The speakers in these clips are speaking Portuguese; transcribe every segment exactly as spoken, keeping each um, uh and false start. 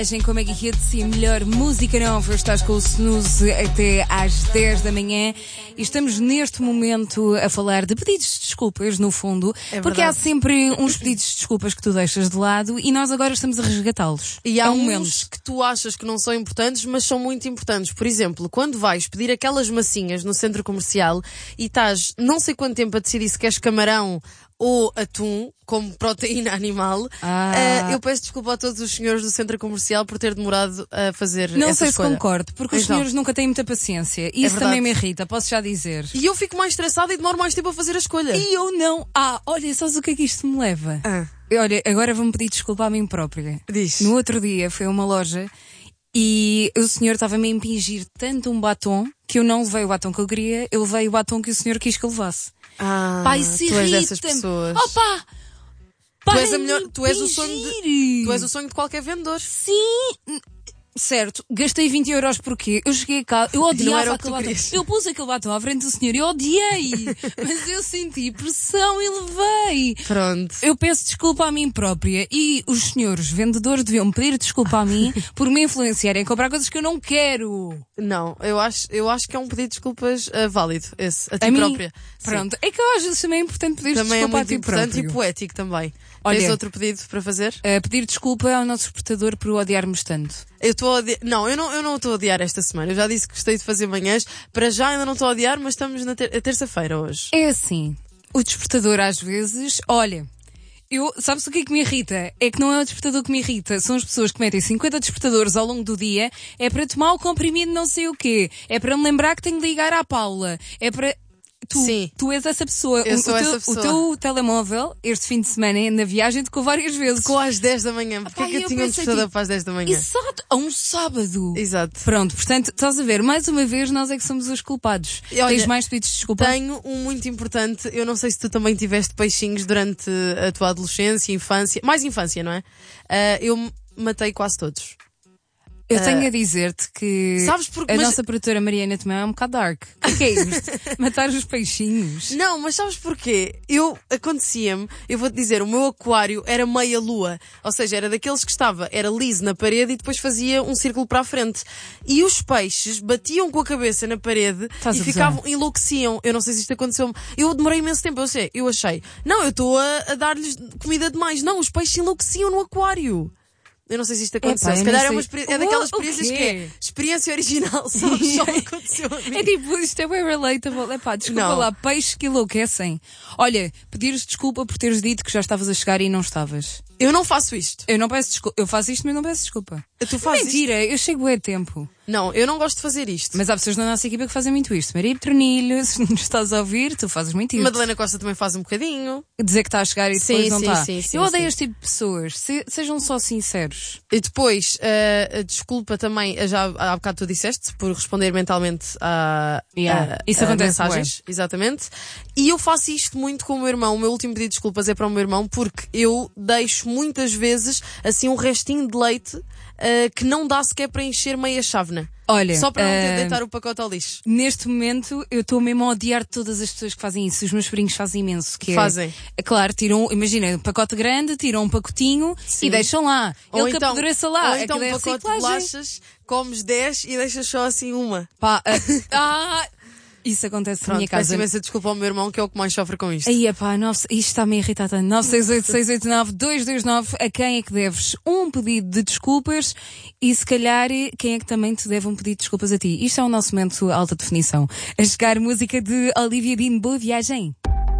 Com Maggie Hits e a melhor música nova, estás com o Snooze até às dez da manhã e estamos neste momento a falar de pedidos de desculpas, no fundo, é porque há sempre uns pedidos de desculpas que tu deixas de lado e nós agora estamos a resgatá-los. E há é um uns momento que tu achas que não são importantes, mas são muito importantes. Por exemplo, quando vais pedir aquelas massinhas no centro comercial e estás não sei quanto tempo a decidir se queres camarão ou atum, como proteína animal, ah. uh, eu peço desculpa a todos os senhores do centro comercial por ter demorado a fazer não essa sei escolha. se concordo, porque os então, senhores nunca têm muita paciência. E isso é também me irrita, posso já dizer. E eu fico mais estressada e demoro mais tempo a fazer a escolha. E eu não. Ah, olha, sabes o que é que isto me leva? Ah. Olha, agora vou-me pedir desculpa a mim própria. Diz. No outro dia fui a uma loja e o senhor estava-me a impingir tanto um batom que eu não levei o batom que eu queria, eu levei o batom que o senhor quis que eu levasse. Ah, Pá, isso tu és dessas irrita-me. pessoas. Opa! Tu és, a melhor, tu, és o sonho de, tu és o sonho de qualquer vendedor. Sim! Certo, gastei vinte euros porque eu cheguei a casa, eu odiava aquele batom. Eu pus aquele batom à frente do senhor, eu odiei, mas eu senti pressão e levei. Pronto. Eu peço desculpa a mim própria e os senhores vendedores deviam pedir desculpa a mim por me influenciarem a comprar coisas que eu não quero. Não, eu acho, eu acho que é um pedido de desculpas uh, válido, esse, a ti a própria. Mim? Pronto, é que eu acho que também é importante pedir também desculpa é a ti muito importante próprio. E poético também. Olha, tens outro pedido para fazer? Uh, pedir desculpa ao nosso espectador por o odiarmos tanto. Eu estou a odiar... Não, eu não, eu não estou a odiar esta semana. Eu já disse que gostei de fazer manhãs. Para já ainda não estou a odiar, mas estamos na ter... terça-feira hoje. É assim, o despertador às vezes, olha, eu, sabes o que é que me irrita? É que não é o despertador que me irrita, são as pessoas que metem cinquenta despertadores ao longo do dia, é para tomar o comprimido não sei o quê, é para me lembrar que tenho de ligar à Paula, é para... Tu, Sim. tu és essa pessoa. Eu o, sou o essa teu, pessoa. O teu telemóvel, este fim de semana, na viagem, tocou várias vezes. Tocou às dez da manhã. Porquê é que eu, eu tinha um despertador tipo, para as dez da manhã? Exato, a um sábado. Exato. Pronto, portanto, estás a ver, mais uma vez nós é que somos os culpados. E, olha, tens mais pedidos de desculpa? Tenho um muito importante. Eu não sei se tu também tiveste peixinhos durante a tua adolescência, infância. Mais infância, não é? Uh, eu matei quase todos. Eu tenho a dizer-te que sabes porque, a mas... nossa produtora Mariana também é um bocado dark. O que é isto? Matar os peixinhos? Não, mas sabes porquê? Eu, acontecia-me, eu vou-te dizer, o meu aquário era meia lua. Ou seja, era daqueles que estava, era liso na parede e depois fazia um círculo para a frente. E os peixes batiam com a cabeça na parede Estás e a ficavam, enlouqueciam. Eu não sei se isto aconteceu-me. Eu demorei imenso tempo, eu sei, eu achei. Não, eu estou a, a dar-lhes comida demais. Não, os peixes enlouqueciam no aquário. Eu não sei se isto aconteceu. Epa, se calhar é, sei. uma experi- é daquelas Oh, experiências okay. que é experiência original, sabes? Só aconteceu a mim. É tipo, isto é bem relatable. Epá, desculpa Não. lá, peixes que enlouquecem. Olha, pedires desculpa por teres dito que já estavas a chegar e não estavas. Eu não faço isto. Eu não peço desculpa. Eu faço isto, mas não peço desculpa. Tu fazes Mentira, eu chego a tempo. Não, eu não gosto de fazer isto. Mas há pessoas na nossa equipa que fazem muito isto. Maria Petronilho, se nos estás a ouvir, tu fazes muito isto. Madalena Costa também faz um bocadinho. Dizer que está a chegar e depois Sim, não sim, está. sim, sim, Eu odeio sim. este tipo de pessoas. Se- sejam só sinceros. E depois, uh, a desculpa também, uh, já há bocado tu disseste, por responder mentalmente a, Yeah, a, isso a acontece mensagens. Exatamente. E eu faço isto muito com o meu irmão. O meu último pedido de desculpas é para o meu irmão, porque eu deixo muitas vezes assim um restinho de leite uh, que não dá sequer para encher meia chávena. Olha, Só para não ter de uh, deitar o pacote ao lixo. neste momento eu estou mesmo a odiar todas as pessoas que fazem isso. Os meus sobrinhos fazem imenso. Que é- Fazem. É, claro, tiram, imagina, um pacote grande, tiram um pacotinho Sim. e deixam lá. Ou Ele que então, apodreça lá. ou É então que um é pacote de reciclagem. bolachas, comes dez e deixas só assim uma. Pá, uh, ah, isso acontece na Pronto, minha peço casa. imensa desculpa ao meu irmão, que é o que mais sofre com isto. Aí, epá, nove, isto está-me a irritar tanto. nove seis oito, seis oito nove, dois dois nove. A quem é que deves um pedido de desculpas e se calhar quem é que também te deve um pedido de desculpas a ti? Isto é o nosso momento alta definição. A chegar música de Olivia Dean. Boa viagem.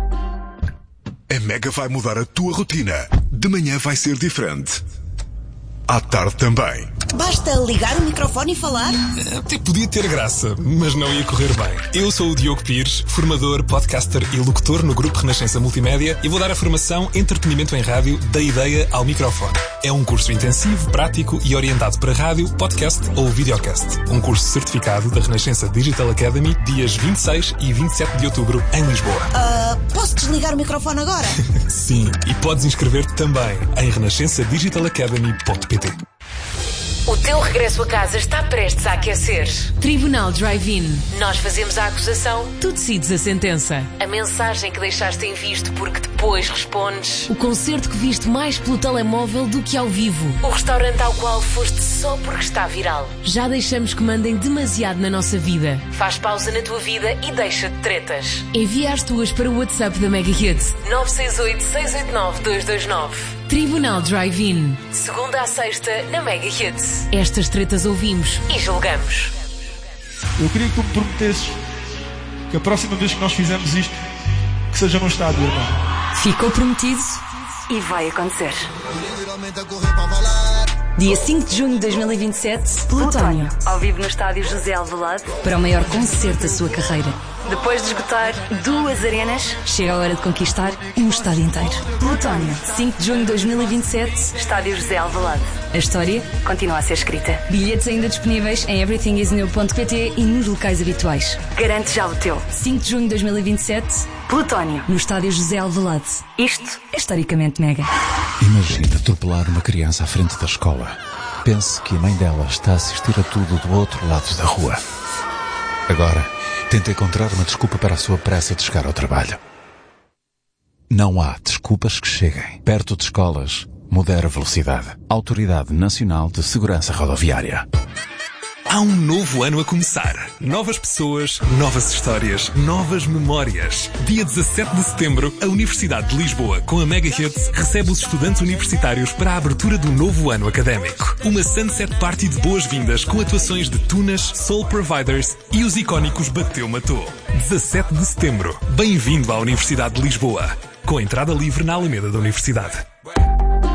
A Mega vai mudar a tua rotina. De manhã vai ser diferente. À tarde também. Basta ligar o microfone e falar? Até podia ter graça, mas não ia correr bem. Eu sou o Diogo Pires, formador, podcaster e locutor no Grupo Renascença Multimédia e vou dar a formação Entretenimento em Rádio da ideia ao microfone. É um curso intensivo, prático e orientado para rádio, podcast ou videocast. Um curso certificado da Renascença Digital Academy, dias vinte e seis e vinte e sete de outubro, em Lisboa. Uh, posso desligar o microfone agora? Sim, e podes inscrever-te também em renascença digital academy ponto pt. O teu regresso a casa está prestes a aquecer. Tribunal Drive-In. Nós fazemos a acusação, Tu decides a sentença. a mensagem que deixaste em visto porque depois respondes, O concerto que viste mais pelo telemóvel do que ao vivo. o restaurante ao qual foste só porque está viral. Já deixamos que mandem demasiado na nossa vida. Faz pausa na tua vida e deixa de tretas. Envia as tuas para o WhatsApp da Mega Hits. nove seis oito, seis oito nove, dois dois nove. Tribunal Drive-In. Segunda à sexta na Mega Hits. Estas tretas ouvimos. E julgamos. Eu queria que tu me prometesses que a próxima vez que nós fizermos isto, que seja no estádio, irmão. Ficou prometido? E vai acontecer. Dia cinco de junho de dois mil e vinte e sete, Plutónio. Ao vivo no estádio José Alvalade. Para o maior concerto da sua carreira. Depois de esgotar duas arenas, Chega a hora de conquistar um estádio inteiro. Plutónio. cinco de junho de dois mil e vinte e sete. estádio José Alvalade. A história Continua a ser escrita. Bilhetes ainda disponíveis em everything is new ponto pt e nos locais habituais. Garante já o teu. cinco de junho de dois mil e vinte e sete, Plutónio. no estádio José Alvalade. Isto É historicamente mega. Imagine atropelar uma criança à frente da escola. Pense que a mãe dela está a assistir a tudo do outro lado da rua. Agora, tenta encontrar uma desculpa para a sua pressa de chegar ao trabalho. Não há desculpas que cheguem. Perto de escolas, modera a velocidade. Autoridade Nacional de Segurança Rodoviária. Há um novo ano a começar. Novas pessoas, novas histórias, novas memórias. Dia dezassete de setembro, a Universidade de Lisboa, com a Mega Hits, recebe os estudantes universitários para a abertura do novo ano académico. Uma Sunset Party de boas-vindas com atuações de Tunas, Soul Providers e os icónicos Bateu Matou. dezassete de setembro. Bem-vindo à Universidade de Lisboa. Com entrada livre na Alameda da Universidade.